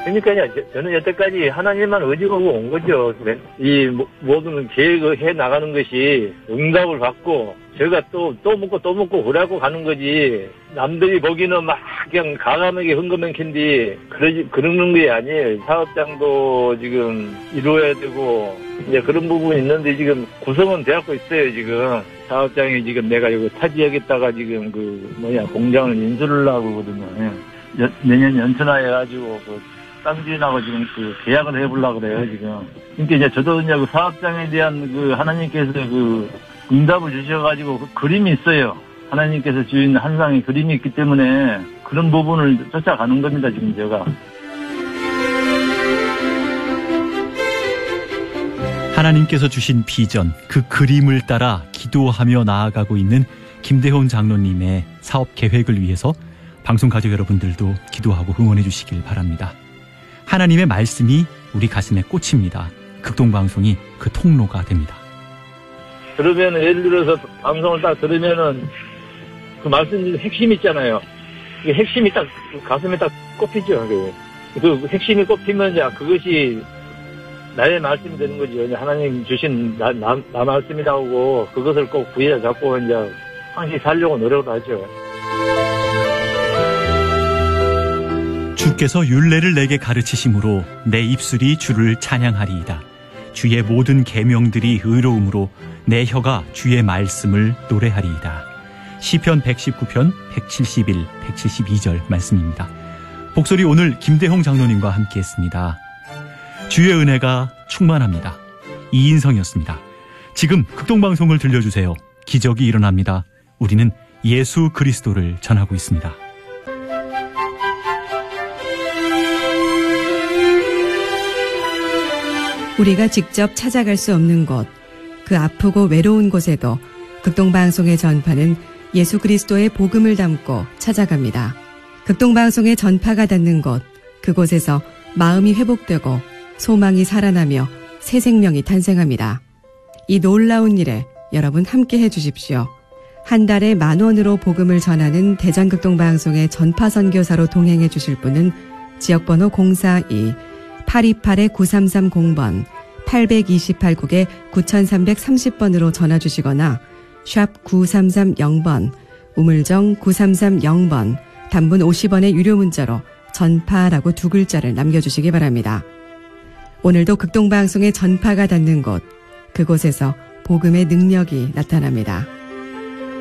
그러니까요, 저는 여태까지 하나님만 의지하고 온 거죠. 이 모든 계획을 해 나가는 것이 응답을 받고, 제가 또 먹고 그러고 가는 거지. 남들이 보기는 막 그냥 가감하게 흥금맹캔디 그러는 게 아니에요. 사업장도 지금 이루어야 되고, 이제 그런 부분이 있는데 지금 구성은 되었고 있어요, 지금. 사업장에 지금 내가 여기 타지역에다가 지금 공장을 인수를 하고 그러거든요. 내년 연천화해가지고 땅 주인하고 지금 계약을 해보려고 그래요, 지금. 그러니까 이제 저도 이제 사업장에 대한 하나님께서 응답을 주셔가지고 그림이 있어요. 하나님께서 주신 한 쌍의 그림이 있기 때문에 그런 부분을 쫓아가는 겁니다, 지금 제가. 하나님께서 주신 비전, 그 그림을 따라 기도하며 나아가고 있는 김대훈 장로님의 사업 계획을 위해서 방송 가족 여러분들도 기도하고 응원해 주시길 바랍니다. 하나님의 말씀이 우리 가슴에 꽂힙니다. 극동방송이 그 통로가 됩니다. 그러면 예를 들어서 방송을 딱 들으면은 그 말씀 핵심 있잖아요. 그 핵심이 딱 가슴에 딱 꼽히죠. 그 핵심이 꼽히면 이제 그것이 나의 말씀이 되는 거죠. 하나님 주신 나 말씀이다 하고 그것을 꼭 부여잡고 이제 항상 살려고 노력을 하죠. 주께서 율례를 내게 가르치심으로 내 입술이 주를 찬양하리이다. 주의 모든 계명들이 의로움으로 내 혀가 주의 말씀을 노래하리이다. 시편 119편 171, 172절 말씀입니다. 목소리 오늘 김대홍 장로님과 함께했습니다. 주의 은혜가 충만합니다. 이인성이었습니다. 지금 극동방송을 들려주세요. 기적이 일어납니다. 우리는 예수 그리스도를 전하고 있습니다. 우리가 직접 찾아갈 수 없는 곳, 그 아프고 외로운 곳에도 극동방송의 전파는 예수 그리스도의 복음을 담고 찾아갑니다. 극동방송의 전파가 닿는 곳, 그곳에서 마음이 회복되고 소망이 살아나며 새 생명이 탄생합니다. 이 놀라운 일에 여러분 함께 해주십시오. 한 달에 10,000원으로 복음을 전하는 대전극동방송의 전파선교사로 동행해 주실 분은 지역번호 042-828-9330번 828국에 9330번으로 전화 주시거나 샵 9330번 우물정 9330번 단문 50원의 유료 문자로 전파라고 2글자를 남겨주시기 바랍니다. 오늘도 극동방송의 전파가 닿는 곳, 그곳에서 복음의 능력이 나타납니다.